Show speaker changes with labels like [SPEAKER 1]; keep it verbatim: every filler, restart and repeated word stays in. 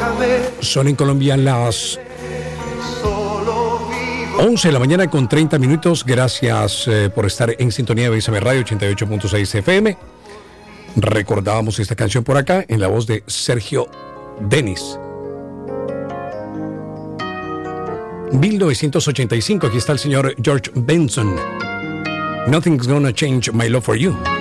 [SPEAKER 1] Son en Colombia las once de la mañana con treinta minutos. Gracias eh, por estar en sintonía de Bésame Radio ochenta y ocho punto seis F M. Recordábamos esta canción por acá en la voz de Sergio Denis. mil novecientos ochenta y cinco, aquí está el señor George Benson. Nothing's gonna change my love for you.